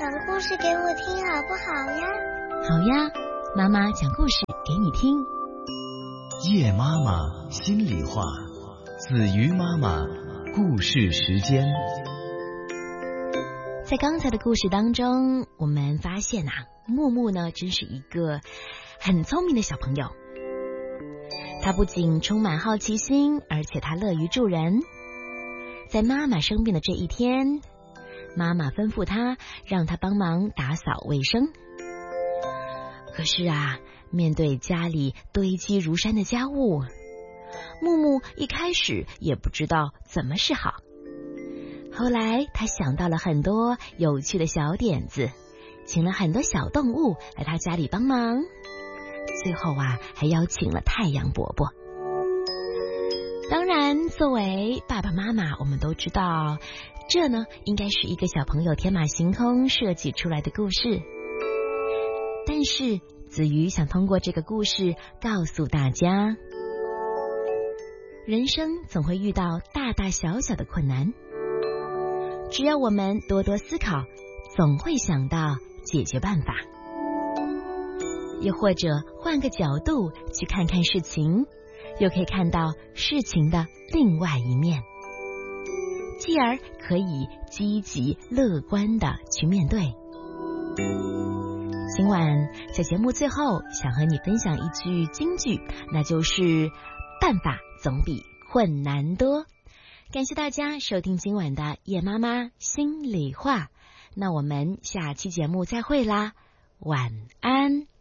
讲故事给我听好不好呀？ 好呀，妈妈讲故事给你听。 叶妈妈心里话，子瑜妈妈故事时间。 在刚才的故事当中，我们发现木木呢真是一个很聪明的小朋友。他不仅充满好奇心，而且他乐于助人。在妈妈生病的这一天，妈妈吩咐他让他帮忙打扫卫生。可是面对家里堆积如山的家务，木木一开始也不知道怎么是好。后来他想到了很多有趣的小点子，请了很多小动物来他家里帮忙。最后还邀请了太阳伯伯。当然，作为爸爸妈妈，我们都知道这呢应该是一个小朋友天马行空设计出来的故事。但是子瑜想通过这个故事告诉大家，人生总会遇到大大小小的困难，只要我们多多思考，总会想到解决办法。又或者换个角度去看看事情，又可以看到事情的另外一面，继而可以积极乐观地去面对。今晚在节目最后想和你分享一句金句，那就是办法总比困难多。感谢大家收听今晚的叶妈妈心里话，那我们下期节目再会啦，晚安。